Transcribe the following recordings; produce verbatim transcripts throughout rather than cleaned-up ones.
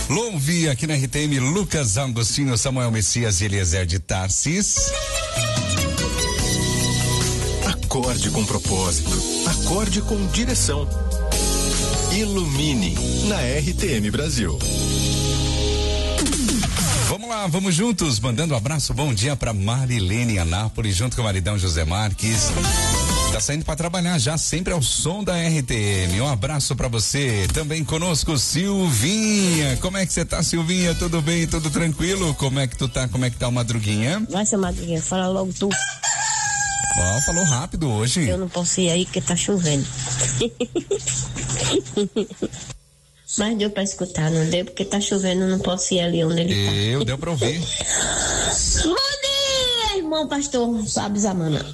Louve aqui na R T M, Lucas Augustinho, Samuel Messias e Eliezer de Tarsis. Acorde com propósito, acorde com direção. Ilumine na R T M Brasil. Vamos lá, vamos juntos, mandando um abraço, bom dia pra Marilene Anápolis, junto com o maridão José Marques. Tá saindo para trabalhar já, sempre ao som da R T M. Um abraço para você. Também conosco, Silvinha. Como é que você tá, Silvinha? Tudo bem? Tudo tranquilo? Como é que tu tá? Como é que tá o Madruguinha? Vai, seu Madruguinha, fala logo tu. Ó, oh, falou rápido hoje. Eu não posso ir aí porque tá chovendo. Mas deu pra escutar, não deu? Porque tá chovendo, não posso ir ali onde ele tá. Eu, deu pra ouvir. Bom dia, irmão pastor Fábio Zamana.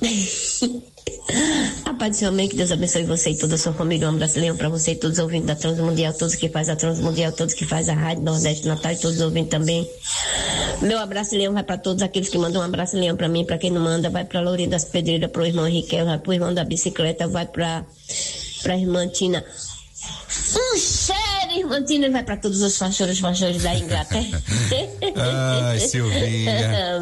A paz do Senhor, amém, que Deus abençoe você e toda a sua família. Um abraço, Leão, pra você e todos os ouvintes da Transmundial, todos que faz a Transmundial, todos que faz a Rádio Nordeste Natal e todos os ouvintes também. Meu abraço, Leão, vai pra todos aqueles que mandam um abraço, Leão, pra mim, pra quem não manda, vai pra Lourinha das Pedreiras, pro irmão Henrique, vai pro irmão da bicicleta, vai pra, pra irmã Tina. Um cheiro, irmã Tina, vai pra todos os pastores e pastores da Inglaterra. Ai, Silvinha.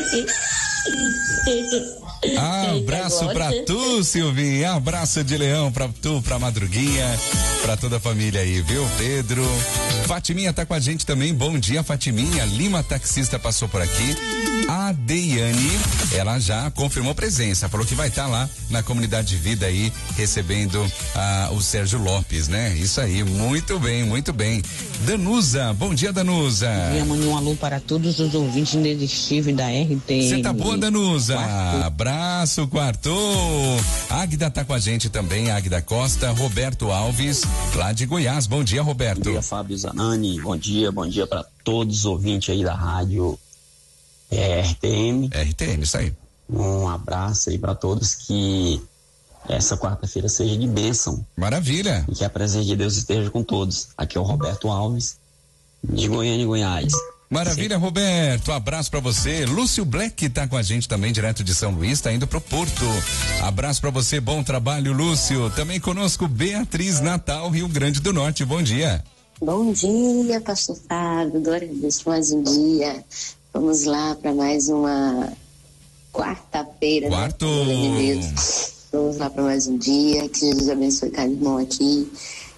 Abraço pra tu, Silvinha. Abraço de Leão pra tu, pra Madruguinha, pra toda a família aí, viu? Pedro. Fatiminha tá com a gente também. Bom dia, Fatiminha. Lima Taxista passou por aqui. A Deiane, ela já confirmou presença, falou que vai estar tá lá na Comunidade de Vida aí, recebendo ah, o Sérgio Lopes, né? Isso aí, muito bem, muito bem. Danusa, bom dia, Danusa. Bom dia, mande um alô para todos os ouvintes indesistíveis da R T M. Você tá boa, Danusa? Quarto. Abraço, quarto. Águida tá com a gente também, Águida Costa, Roberto Alves, lá de Goiás. Bom dia, Roberto. Bom dia, Fábio Zanani. Bom dia, bom dia para todos os ouvintes aí da rádio é, R T M. R T M, isso aí. Um abraço aí para todos, que essa quarta-feira seja de bênção. Maravilha. E que a presença de Deus esteja com todos. Aqui é o Roberto Alves, de Goiânia e Goiás. Maravilha, sim. Roberto, abraço pra você. Lúcio Black tá com a gente também, direto de São Luís, tá indo pro Porto. Abraço pra você, bom trabalho, Lúcio. Também conosco, Beatriz Natal, Rio Grande do Norte, bom dia. Bom dia, pastor Fábio, glória a Deus por mais um dia. Vamos lá para mais uma quarta-feira. Quarto. Né? Vamos lá para mais um dia, que Jesus abençoe cada irmão aqui,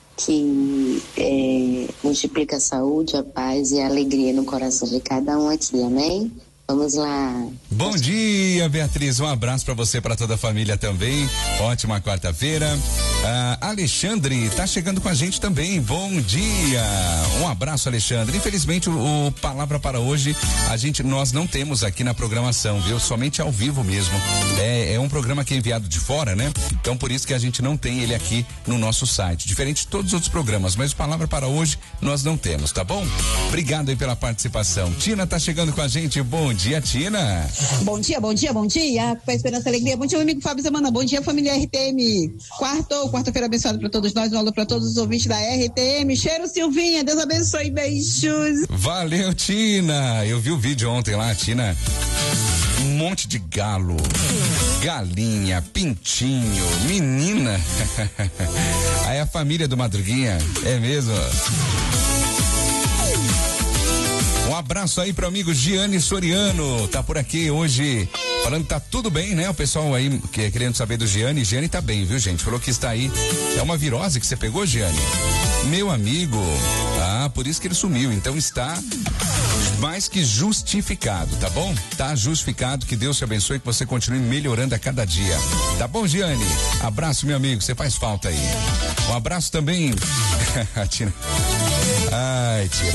que é, multiplica a saúde, a paz e a alegria no coração de cada um aqui, amém? Vamos lá. Bom dia, Beatriz, um abraço pra você, pra toda a família também, ótima quarta-feira. ah, Alexandre tá chegando com a gente também, bom dia, um abraço, Alexandre. Infelizmente o, o Palavra para hoje a gente, nós não temos aqui na programação, viu, somente ao vivo mesmo, é, é um programa que é enviado de fora, né, então por isso que a gente não tem ele aqui no nosso site, diferente de todos os outros programas, mas o Palavra para hoje nós não temos, tá bom? Obrigado aí pela participação. Tina tá chegando com a gente, bom dia. Bom dia, Tina. Bom dia, bom dia, bom dia. Com a esperança e alegria. Bom dia, meu amigo Fábio Zamana. Bom dia, família R T M. Quarto, quarta-feira abençoada para todos nós. Um alô para todos os ouvintes da R T M. Cheiro, Silvinha. Deus abençoe. Beijos. Valeu, Tina. Eu vi o vídeo ontem lá, Tina. Um monte de galo, galinha, pintinho, menina. Aí a família do Madruguinha, é mesmo? Um abraço aí pro amigo Gianni Soriano, tá por aqui hoje, falando que tá tudo bem, né? O pessoal aí que, querendo saber do Gianni, Gianni tá bem, viu, gente? Falou que está aí, é uma virose que você pegou, Gianni? Meu amigo, ah, por isso que ele sumiu, então está mais que justificado, tá bom? Tá justificado, que Deus te abençoe, que você continue melhorando a cada dia, tá bom, Gianni? Abraço, meu amigo, você faz falta aí. Um abraço também, Tira. Ai, tira.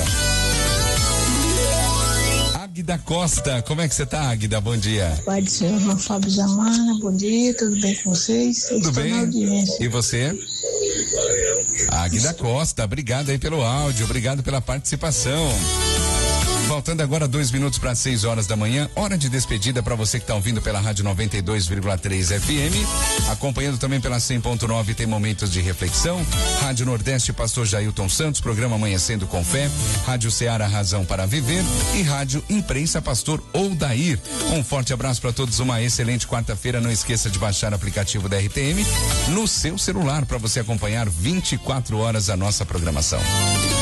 Águida Costa, como é que você tá, Águida? Bom dia. Pai do Senhor, irmão Fábio Zamana, bom dia, tudo bem com vocês? Tudo bem? E você? Águida Costa, obrigado aí pelo áudio, obrigado pela participação. Faltando agora dois minutos para seis horas da manhã, hora de despedida para você que está ouvindo pela Rádio noventa e dois vírgula três F M, acompanhando também pela cem ponto nove, tem momentos de reflexão. Rádio Nordeste, Pastor Jailton Santos, programa Amanhecendo com Fé, Rádio Ceará, Razão para Viver e Rádio Imprensa, Pastor Odair. Um forte abraço para todos, uma excelente quarta-feira. Não esqueça de baixar o aplicativo da R T M no seu celular para você acompanhar vinte e quatro horas a nossa programação.